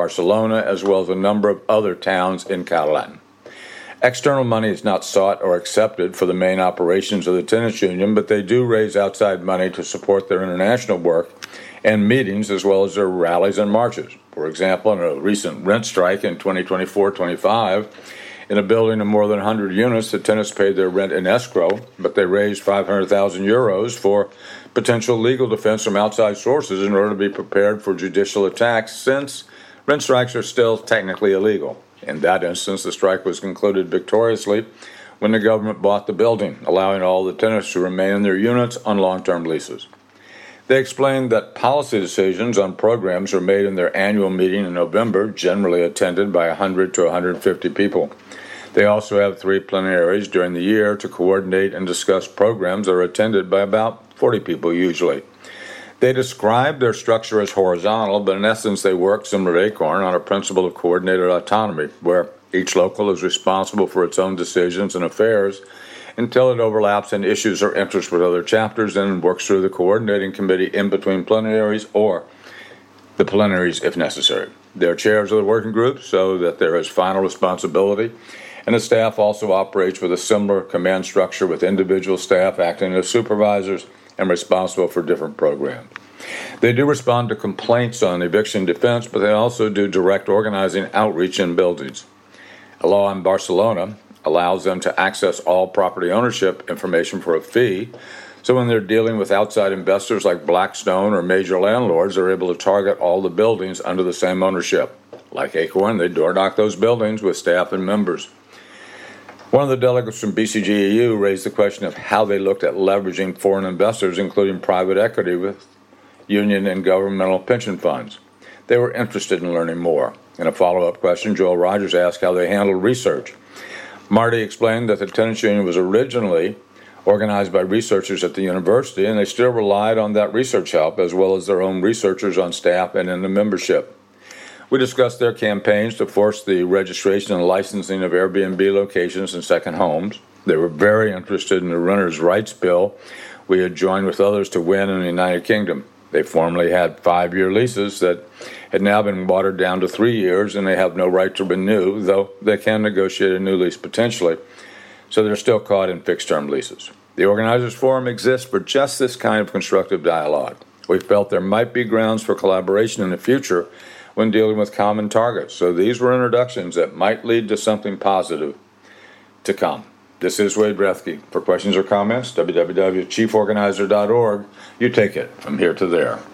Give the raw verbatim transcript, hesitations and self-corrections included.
Barcelona, as well as a number of other towns in Catalan. External money is not sought or accepted for the main operations of the tenants union, but they do raise outside money to support their international work and meetings, as well as their rallies and marches. For example, in a recent rent strike in twenty twenty-four twenty-five, in a building of more than one hundred units, the tenants paid their rent in escrow, but they raised five hundred thousand euros for potential legal defense from outside sources in order to be prepared for judicial attacks, since rent strikes are still technically illegal. In that instance, the strike was concluded victoriously when the government bought the building, allowing all the tenants to remain in their units on long-term leases. They explained that policy decisions on programs are made in their annual meeting in November, generally attended by one hundred to one hundred fifty people. They also have three plenaries during the year to coordinate and discuss programs that are attended by about forty people usually. They describe their structure as horizontal, but in essence they work, similar to Acorn, on a principle of coordinated autonomy, where each local is responsible for its own decisions and affairs until it overlaps in issues or interests with other chapters and works through the coordinating committee in between plenaries or the plenaries if necessary. They're chairs of the working group so that there is final responsibility, and the staff also operates with a similar command structure with individual staff acting as supervisors and responsible for different programs. They do respond to complaints on eviction defense, but they also do direct organizing outreach in buildings. A law in Barcelona allows them to access all property ownership information for a fee, so when they're dealing with outside investors like Blackstone or major landlords, they're able to target all the buildings under the same ownership. Like Acorn, they door knock those buildings with staff and members. One of the delegates from B C G E U raised the question of how they looked at leveraging foreign investors, including private equity, with union and governmental pension funds. They were interested in learning more. In a follow-up question, Joel Rogers asked how they handled research. Marty explained that the tenants union was originally organized by researchers at the university, and they still relied on that research help, as well as their own researchers on staff and in the membership. We discussed their campaigns to force the registration and licensing of Airbnb locations and second homes. They were very interested in the renters' rights bill we had joined with others to win in the United Kingdom. They formerly had five-year leases that had now been watered down to three years, and they have no right to renew, though they can negotiate a new lease potentially, so they're still caught in fixed-term leases. The Organizers Forum exists for just this kind of constructive dialogue. We felt there might be grounds for collaboration in the future when dealing with common targets, so these were introductions that might lead to something positive to come. This is Wade Brethke. For questions or comments, w w w dot chief organizer dot org. You take it from here to there.